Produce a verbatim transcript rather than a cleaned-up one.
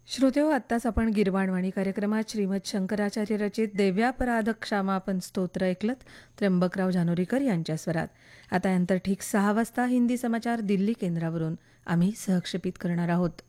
श्रोतेहो, आत्ताच आपण गिरवाणवाणी कार्यक्रमात श्रीमद शंकराचार्य रचित देव्यापराध क्षमापन स्तोत्र ऐकलत त्र्यंबकराव जानोरीकर यांच्या स्वरात. आता नंतर ठीक सहा वाजता हिंदी समाचार दिल्ली केंद्रावरून आम्ही सहक्षेपित करणार आहोत.